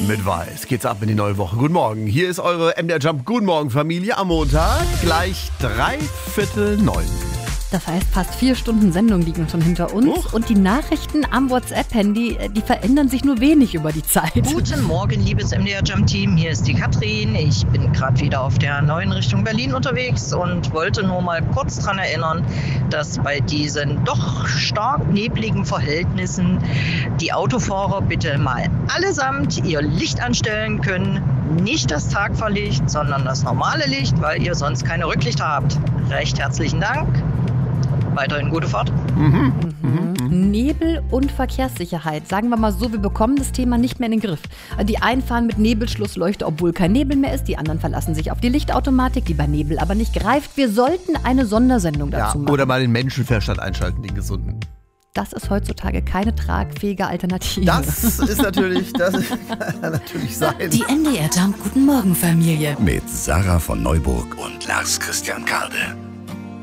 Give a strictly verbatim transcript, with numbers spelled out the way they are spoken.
Mit Weiß geht's ab in die neue Woche. Guten Morgen, hier ist eure M D R Jump Guten Morgen Familie am Montag, gleich drei Viertel neun. Das heißt, fast vier Stunden Sendung liegen schon hinter uns. Huch. Und die Nachrichten am WhatsApp-Handy, die verändern sich nur wenig über die Zeit. Guten Morgen, liebes M D R Jump Team. Hier ist die Katrin. Ich bin gerade wieder auf der neuen Richtung Berlin unterwegs und wollte nur mal kurz daran erinnern, dass bei diesen doch stark nebligen Verhältnissen die Autofahrer bitte mal allesamt ihr Licht anstellen können. Nicht das Tagfahrlicht, sondern das normale Licht, weil ihr sonst keine Rücklichter habt. Recht herzlichen Dank. Weiterhin gute Fahrt. Mhm. Mhm. Nebel und Verkehrssicherheit. Sagen wir mal so, wir bekommen das Thema nicht mehr in den Griff. Die einen fahren mit Nebelschlussleuchte, obwohl kein Nebel mehr ist. Die anderen verlassen sich auf die Lichtautomatik, die bei Nebel aber nicht greift. Wir sollten eine Sondersendung dazu Ja, machen. oder mal den Menschenverstand einschalten, den gesunden. Das ist heutzutage keine tragfähige Alternative. Das ist natürlich, das kann natürlich sein. Die M D R Jump Guten Morgen Familie. Mit Sarah von Neuburg und Lars Christian Kade.